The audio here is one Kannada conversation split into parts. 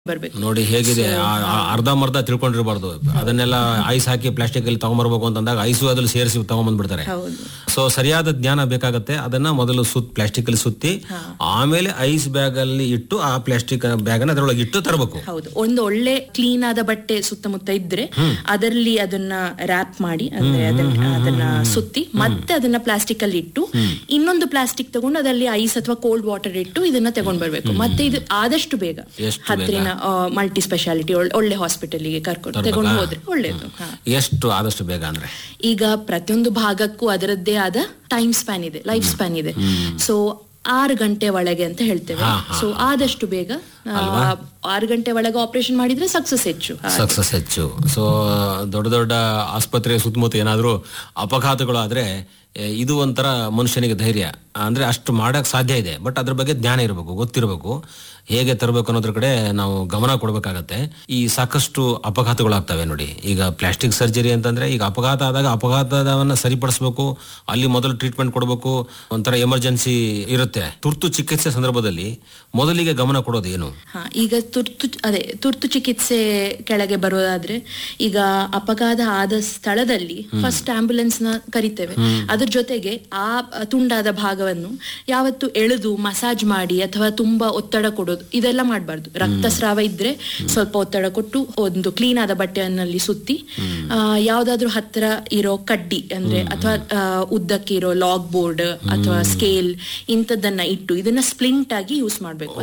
ಬರ್ಬೇಕು ನೋಡಿ ಹೇಗಿದೆ, ಅರ್ಧಂಬರ್ಧ ತಿಳ್ಕೊಂಡಿರಬಾರ್ದು. ಅದನ್ನೆಲ್ಲ ಐಸ್ ಹಾಕಿ ಪ್ಲಾಸ್ಟಿಕ್ ಅಲ್ಲಿ ತಗೊಂಡ್ಬರ್ಬೇಕು ಅಂತಂದಾಗ ಐಸು ಅದ್ರಲ್ಲಿ ಸೇರಿಸಿ ತಗೊಂಡ್ಬಂದ್ಬಿಡ್ತಾರೆ. ಸೊ ಸರಿಯಾದ ಜ್ಞಾನ ಬೇಕಾಗತ್ತೆ. ಅದನ್ನ ಮೊದಲು ಪ್ಲಾಸ್ಟಿಕ್ ಅಲ್ಲಿ ಸುತ್ತಿ ಆಮೇಲೆ ಐಸ್ ಬ್ಯಾಗ್ ಅಲ್ಲಿ ಇಟ್ಟು ಆ ಪ್ಲಾಸ್ಟಿಕ್ ಬ್ಯಾಗ್ ಅನ್ನ ಅದರೊಳಗೆ ಇಟ್ಟು ತರಬೇಕು. ಹೌದು, ಒಂದು ಒಳ್ಳೆ ಕ್ಲೀನ್ ಆದ ಬಟ್ಟೆ ಸುತ್ತಮುತ್ತ ಇದ್ರೆ ಅದರಲ್ಲಿ ಅದನ್ನ ರ್ಯಾಪ್ ಮಾಡಿ ಅಂದ್ರೆ ಅದನ್ನ ಸುತ್ತಿ ಮತ್ತೆ ಅದನ್ನ ಪ್ಲಾಸ್ಟಿಕ್ ಅಲ್ಲಿ ಇಟ್ಟು ಇನ್ನೊಂದು ಪ್ಲಾಸ್ಟಿಕ್ ತಗೊಂಡು ಅದರಲ್ಲಿ ಐಸ್ ಅಥವಾ ಕೋಲ್ಡ್ ವಾಟರ್ ಇಟ್ಟು ಇದನ್ನ ತಗೊಂಡ್ ಬರ್ಬೇಕು. ಮತ್ತೆ ಇದು ಆದಷ್ಟು ಬೇಗ ಹತ್ತಿರ ಮಲ್ಟಿ ಸ್ಪೆಷಾಲಿಟಿ ಒಳ್ಳೆ ಹಾಸ್ಪಿಟಲ್ಗೆ ಕರ್ಕೊಂಡು ತಗೊಂಡು ಹೋದ್ರೆ ಒಳ್ಳೇದು. ಎಷ್ಟು ಆದಷ್ಟು ಬೇಗ ಅಂದ್ರೆ ಈಗ ಪ್ರತಿಯೊಂದು ಭಾಗಕ್ಕೂ ಅದರದ್ದೇ ಆದ ಟೈಮ್ ಸ್ಪ್ಯಾನ್ ಇದೆ, ಲೈಫ್ ಸ್ಪ್ಯಾನ್ ಇದೆ. ಸೊ 6 ಗಂಟೆ ಒಳಗೆ ಅಂತ ಹೇಳ್ತೇವೆ. ಸೊ ಆದಷ್ಟು ಬೇಗ 6 ಗಂಟೆ ಒಳಗೆ ಆಪರೇಷನ್ ಮಾಡಿದ್ರೆ ಸಕ್ಸಸ್ ಹೆಚ್ಚು. ಸೊ ದೊಡ್ಡ ದೊಡ್ಡ ಆಸ್ಪತ್ರೆ ಸುತ್ತಮುತ್ತ ಏನಾದ್ರೂ ಅಪಘಾತಗಳು ಆದ್ರೆ ಇದು ಒಂಥರ ಮನುಷ್ಯನಿಗೆ ಧೈರ್ಯ, ಅಂದ್ರೆ ಅಷ್ಟು ಮಾಡಕ್ ಸಾಧ್ಯ ಇದೆ. ಬಟ್ ಅದ್ರ ಬಗ್ಗೆ ಜ್ಞಾನ ಇರಬೇಕು, ಗೊತ್ತಿರಬೇಕು, ಹೇಗೆ ತರಬೇಕು ಅನ್ನೋದ್ರ ಕಡೆ ನಾವು ಗಮನ ಕೊಡ್ಬೇಕಾಗತ್ತೆ. ಈ ಸಾಕಷ್ಟು ಅಪಘಾತಗಳಾಗ್ತವೆ ನೋಡಿ. ಈಗ ಪ್ಲಾಸ್ಟಿಕ್ ಸರ್ಜರಿ ಅಂತಂದ್ರೆ ಈಗ ಅಪಘಾತ ಆದಾಗ ಅಪಘಾತವನ್ನ ಸರಿಪಡಿಸಬೇಕು, ಅಲ್ಲಿ ಮೊದಲು ಟ್ರೀಟ್ಮೆಂಟ್ ಕೊಡಬೇಕು. ಒಂಥರ ಎಮರ್ಜೆನ್ಸಿ ಇರುತ್ತೆ. ತುರ್ತು ಚಿಕಿತ್ಸೆ ಸಂದರ್ಭದಲ್ಲಿ ಮೊದಲಿಗೆ ಗಮನ ಕೊಡೋದು ಏನು? ಈಗ ತುರ್ತು ಚಿಕಿತ್ಸೆ ಕೆಳಗೆ ಬರೋದಾದ್ರೆ ಈಗ ಅಪಘಾತ ಆದ ಸ್ಥಳದಲ್ಲಿ ಫಸ್ಟ್ ಆಂಬ್ಯುಲೆನ್ಸ್ ನ ಕರಿತೇವೆ. ಅದ್ರ ಜೊತೆಗೆ ಆ ತುಂಡಾದ ಭಾಗವನ್ನು ಯಾವತ್ತು ಎಳೆದು ಮಸಾಜ್ ಮಾಡಿ ಅಥವಾ ತುಂಬಾ ಒತ್ತಡ ಕೊಡೋದು ಇದೆಲ್ಲ ಮಾಡಬಾರ್ದು. ರಕ್ತಸ್ರಾವ ಇದ್ರೆ ಸ್ವಲ್ಪ ಒತ್ತಡ ಕೊಟ್ಟು ಒಂದು ಕ್ಲೀನ್ ಆದ ಬಟ್ಟೆಯಲ್ಲಿ ಸುತ್ತಿ ಯಾವ್ದಾದ್ರು ಹತ್ತಿರ ಇರೋ ಕಡ್ಡಿ ಅಂದ್ರೆ ಅಥವಾ ಉದ್ದಕ್ಕೆ ಇರೋ ಲಾಗ್ ಬೋರ್ಡ್ ಅಥವಾ ಸ್ಕೇಲ್ ಇಂಥದ್ದನ್ನ ಇಟ್ಟು ಇದನ್ನ ಸ್ಪ್ಲಿಂಟ್ ಆಗಿ ಯೂಸ್ ಮಾಡ್ಬೇಕು.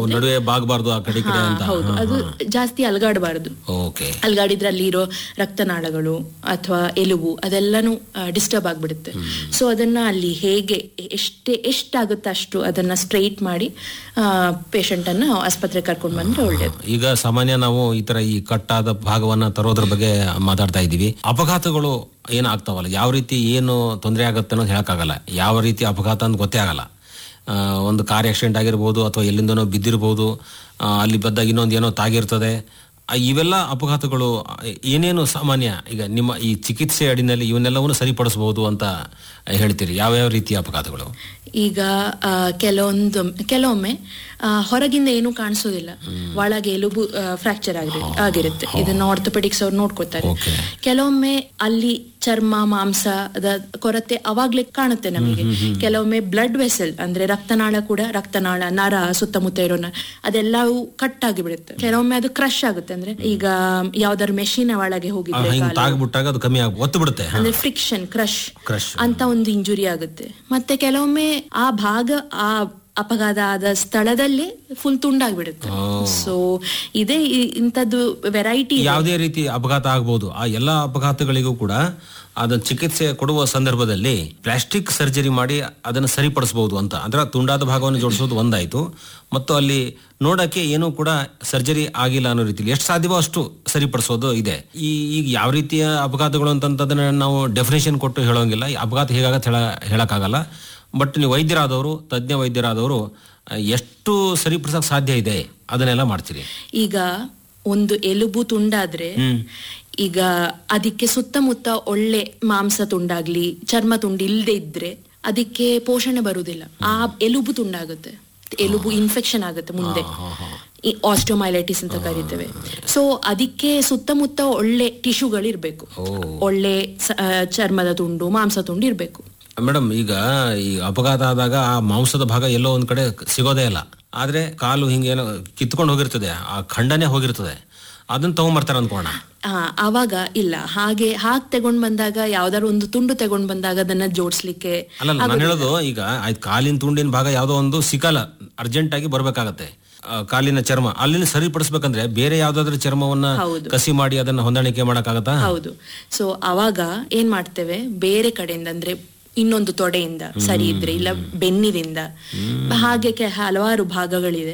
ಹೌದು, ಅದು ಜಾಸ್ತಿ ಅಲ್ಗಾಡಬಾರದು. ಅಲ್ಗಾಡಿದ್ರೆ ಅಲ್ಲಿ ಇರೋ ರಕ್ತನಾಳಗಳು ಅಥವಾ ಎಲುಬು ಅದೆಲ್ಲಾನು ಡಿಸ್ಟರ್ಬ್ ಆಗ್ಬಿಡುತ್ತೆ. ಸೊ ಅದನ್ನ ಅಲ್ಲಿ ಹೇಗೆ ಎಷ್ಟಾಗುತ್ತೆ ಅಷ್ಟು ಅದನ್ನ ಸ್ಟ್ರೈಟ್ ಮಾಡಿ ಪೇಷಂಟ್ ಅನ್ನ ಆಸ್ಪತ್ರೆ ಕರ್ಕೊಂಡು ಬಂದ್ರೆ ಒಳ್ಳೇದು. ಈಗ ಸಾಮಾನ್ಯ ನಾವು ಈ ತರ ಈ ಕಟ್ಟಾದ ಭಾಗವನ್ನ ತರೋದ್ರ ಬಗ್ಗೆ ಮಾತಾಡ್ತಾ ಇದ್ದೀವಿ. ಅಪಘಾತಗಳು ಏನಾಗ್ತಾವಲ್ಲ, ಯಾವ ರೀತಿ ಏನು ತೊಂದರೆ ಆಗುತ್ತೆ ಅನ್ನೋದು ಹೇಳಕ್ಕಾಗಲ್ಲ. ಯಾವ ರೀತಿ ಅಪಘಾತ ಅಂತ ಗೊತ್ತೇ ಆಗಲ್ಲ. ಒಂದು ಕಾರ್ ಆಕ್ಸಿಡೆಂಟ್ ಆಗಿರ್ಬೋದು ಅಥವಾ ಎಲ್ಲಿಂದನೋ ಬಿದ್ದಿರ್ಬೋದು, ಅಲ್ಲಿ ಬಿದ್ದಾಗ ಇನ್ನೊಂದು ಏನೋ ತಾಗಿರ್ತದೆ. ಇವೆಲ್ಲ ಅಪಘಾತಗಳು ಏನೇನು ಸಾಮಾನ್ಯ ಈಗ ನಿಮ್ಮ ಈ ಚಿಕಿತ್ಸೆ ಅಡಿನಲ್ಲಿ ಇವನ್ನೆಲ್ಲವನ್ನು ಸರಿಪಡಿಸಬಹುದು ಅಂತ ಹೇಳ್ತೀರಿ? ಯಾವ್ಯಾವ ರೀತಿಯ ಅಪಘಾತಗಳು? ಈಗ ಕೆಲವೊಮ್ಮೆ ಹೊರಗಿಂದ ಏನು ಕಾಣಿಸೋದಿಲ್ಲ, ಒಳಗೆ ಎಲುಬು ಫ್ರಾಕ್ಚರ್ ಆಗಿರುತ್ತೆ. ಇದನ್ನ ಆರ್ಥೋಪೆಡಿಕ್ಸ್ ಅವ್ರು ನೋಡ್ಕೊತಾರೆ. ಕೆಲವೊಮ್ಮೆ ಅಲ್ಲಿ ಚರ್ಮ ಮಾಂಸದ ಕೊರತೆ ಅವಾಗ್ಲೇ ಕಾಣುತ್ತೆ ನಮಗೆ. ಕೆಲವೊಮ್ಮೆ ಬ್ಲಡ್ ವೆಸಲ್ ಅಂದ್ರೆ ರಕ್ತನಾಳ ನರ ಸುತ್ತಮುತ್ತ ಇರೋ ಅದೆಲ್ಲವೂ ಕಟ್ ಆಗಿಬಿಡುತ್ತೆ. ಕೆಲವೊಮ್ಮೆ ಅದು ಕ್ರಶ್ ಆಗುತ್ತೆ, ಅಂದ್ರೆ ಈಗ ಯಾವ್ದಾದ್ರು ಮೆಷಿನ್ ಒಳಗೆ ಹೋಗಿದ್ರೆ ಅಂದ್ರೆ ಫ್ರಿಕ್ಷನ್ ಕ್ರಶ್ ಅಂತ ಒಂದು ಇಂಜುರಿ ಆಗುತ್ತೆ. ಮತ್ತೆ ಕೆಲವೊಮ್ಮೆ ಆ ಭಾಗ ಆ ಅಪಘಾತ ಆದ ಸ್ಥಳದಲ್ಲೇ ಫುಲ್ ತುಂಡಾಗ್ಬಿಡುತ್ತೆ. ಸೊ ಇದೇ ಇಂಥದ್ದು ವೆರೈಟಿ. ಯಾವುದೇ ರೀತಿ ಅಪಘಾತ ಆಗಬಹುದು. ಆ ಎಲ್ಲಾ ಅಪಘಾತಗಳಿಗೂ ಕೂಡ ಅದನ್ನ ಚಿಕಿತ್ಸೆ ಕೊಡುವ ಸಂದರ್ಭದಲ್ಲಿ ಪ್ಲಾಸ್ಟಿಕ್ ಸರ್ಜರಿ ಮಾಡಿ ಅದನ್ನು ಸರಿಪಡಿಸಬಹುದು ಅಂತ. ಅಂದ್ರೆ ತುಂಡಾದ ಭಾಗವನ್ನು ಜೋಡಿಸೋದು ಒಂದಾಯ್ತು, ಮತ್ತು ಅಲ್ಲಿ ನೋಡಕ್ಕೆ ಏನೂ ಕೂಡ ಸರ್ಜರಿ ಆಗಿಲ್ಲ ಅನ್ನೋ ರೀತಿಯಲ್ಲಿ ಎಷ್ಟು ಸಾಧ್ಯವೋ ಅಷ್ಟು ಸರಿಪಡಿಸೋದು ಇದೆ. ಈಗ ಯಾವ ರೀತಿಯ ಅಪಘಾತಗಳು ಅಂತಂತದನ್ನ ನಾವು ಡೆಫಿನೇಷನ್ ಕೊಟ್ಟು ಹೇಳೋಂಗಿಲ್ಲ. ಅಪಘಾತ ಹೇಗಾಗತ್ತೆ ಹೇಳಕ್ಕಾಗಲ್ಲ. ಬಟ್ ನೀವು ವೈದ್ಯರಾದವರು, ತಜ್ಞ ವೈದ್ಯರಾದವರು ಎಷ್ಟು ಸರಿಪಡಿಸಕ್ ಸಾಧ್ಯ ಇದೆ ಅದನ್ನೆಲ್ಲ ಮಾಡ್ತೀರಿ. ಈಗ ಒಂದು ಎಲುಬು ತುಂಡಾದ್ರೆ ಈಗ ಅದಕ್ಕೆ ಸುತ್ತಮುತ್ತ ಒಳ್ಳೆ ಮಾಂಸ ತುಂಡಾಗ್ಲಿ ಚರ್ಮ ತುಂಡು ಇಲ್ಲದೆ ಇದ್ರೆ ಅದಕ್ಕೆ ಪೋಷಣೆ ಬರುವುದಿಲ್ಲ. ಆ ಎಲುಬು ತುಂಡಾಗುತ್ತೆ, ಎಲುಬು ಇನ್ಫೆಕ್ಷನ್ ಆಗುತ್ತೆ ಮುಂದೆ, ಆಸ್ಟಿಯೋಮೈಲೈಟಿಸ್ ಅಂತ ಕರಿತೇವೆ. ಸೊ ಅದಕ್ಕೆ ಸುತ್ತಮುತ್ತ ಒಳ್ಳೆ ಟಿಶ್ಯೂಗಳಿರ್ಬೇಕು, ಒಳ್ಳೆ ಚರ್ಮದ ತುಂಡು ಮಾಂಸ ತುಂಡು ಇರ್ಬೇಕು. ಮೇಡಮ್, ಈಗ ಈ ಅಪಘಾತ ಆದಾಗ ಆ ಮಾಂಸದ ಭಾಗ ಎಲ್ಲೋ ಒಂದ್ ಕಡೆ ಸಿಗೋದೇ ಇಲ್ಲ. ಆದ್ರೆ ಕಾಲು ಹಿಂಗೇನೋ ಕಿತ್ಕೊಂಡು ಹೋಗಿರ್ತದೆ, ಆ ಖಂಡನೆ ಹೋಗಿರ್ತದೆ, ಅದನ್ನ ತಗೊಂಡ್ಬರ್ತಾರೆ ಅನ್ಕೋಣ. ಅವಾಗ ಇಲ್ಲ, ಹಾಗೆ ತಗೊಂಡ್ ಬಂದಾಗ ಯಾವ್ದಾದ್ರು ಒಂದು ತುಂಡು ತಗೊಂಡ್ ಬಂದಾಗ ಅದನ್ನ ಜೋಡಿಸ್ಲಿಕ್ಕೆ ಅಲ್ಲ. ನಾನು ಹೇಳೋದು ಈಗ ಕಾಲಿನ ತುಂಡಿನ ಭಾಗ ಯಾವ್ದೋ ಒಂದು ಸಿಕ್ಕಲ್ಲ, ಅರ್ಜೆಂಟ್ ಆಗಿ ಬರ್ಬೇಕಾಗತ್ತೆ. ಕಾಲಿನ ಚರ್ಮ ಅಲ್ಲಿನ ಸರಿಪಡಿಸ್ಬೇಕಂದ್ರೆ ಬೇರೆ ಯಾವ್ದಾದ್ರು ಚರ್ಮವನ್ನ ಕಸಿ ಮಾಡಿ ಅದನ್ನ ಹೊಂದಾಣಿಕೆ ಮಾಡಕ್ಕಾಗತ್ತಾ? ಹೌದು. ಸೊ ಅವಾಗ ಏನ್ ಮಾಡ್ತೇವೆ, ಬೇರೆ ಕಡೆಯಿಂದ ಅಂದ್ರೆ ಇನ್ನೊಂದು ತೊಡೆಯಿಂದ ಸರಿ ಇದ್ರೆ ಇಲ್ಲ ಬೆನ್ನಿನಿಂದ ಹಾಗೆ ಹಲವಾರು ಭಾಗಗಳಿದೆ,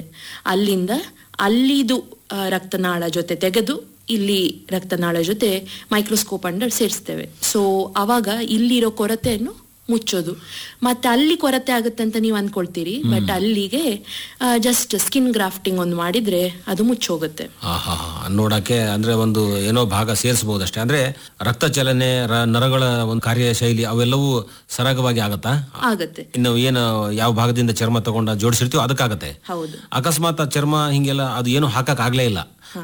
ಅಲ್ಲಿದು ರಕ್ತನಾಳ ಜೊತೆ ತೆಗೆದು ಇಲ್ಲಿ ರಕ್ತನಾಳ ಜೊತೆ ಮೈಕ್ರೋಸ್ಕೋಪ್ ಅಂಡರ್ ಸೇರಿಸ್ತೇವೆ. ಸೊ ಅವಾಗ ಇಲ್ಲಿರೋ ಕೊರತೆಯನ್ನು ಮುಚ್ಚೋದು. ಮತ್ತೆ ಅಲ್ಲಿ ಕೊರತೆ ಆಗುತ್ತೆ ಅಂತ ನೀವು ಅನ್ಕೊಳ್ತೀರಿ, ಬಟ್ ಅಲ್ಲಿಗೆ ಜಸ್ಟ್ ಸ್ಕಿನ್ ಗ್ರಾಫ್ಟಿಂಗ್ ಒಂದು ಮಾಡಿದ್ರೆ ಅದು ಮುಚ್ಚೋಗುತ್ತೆ. ನೋಡಕ್ಕೆ ಅಂದ್ರೆ ಒಂದು ಏನೋ ಭಾಗ ಸೇರಿಸಬಹುದು ಅಷ್ಟೇ. ಅಂದ್ರೆ ರಕ್ತ ಚಲನೆ, ನರಗಳ ಒಂದು ಕಾರ್ಯಶೈಲಿ ಅವೆಲ್ಲವೂ ಸರಾಗವಾಗಿ ಆಗತ್ತಾ? ಆಗತ್ತೆ. ಇನ್ನು ಏನು ಯಾವ ಭಾಗದಿಂದ ಚರ್ಮ ತಗೊಂಡ ಜೋಡಿಸಿರ್ತೀವೋ ಅದಕ್ಕಾಗತ್ತೆ. ಹೌದು. ಅಕಸ್ಮಾತ್ ಆ ಚರ್ಮ ಹಿಂಗೆಲ್ಲ ಅದು ಏನು ಹಾಕಕ್ ಆಗ್ಲೇ ಇಲ್ಲ,